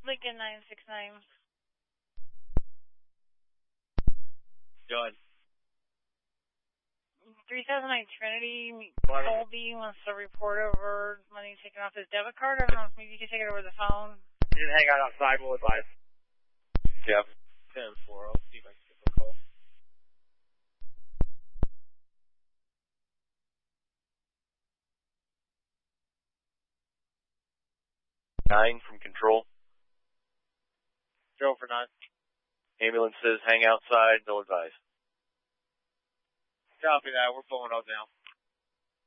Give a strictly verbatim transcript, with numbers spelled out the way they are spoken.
Lincoln nine six nine. Go ahead. three thousand nine Trinity, Colby wants to report over money taken off his debit card. I don't know if maybe you can take it over the phone. You can hang out outside, we'll advise. Yeah. ten four, I'll see if I can get the call. Nine from control. Zero for nine. Ambulance says hang outside, they'll advise. Copy that, we're pulling up now.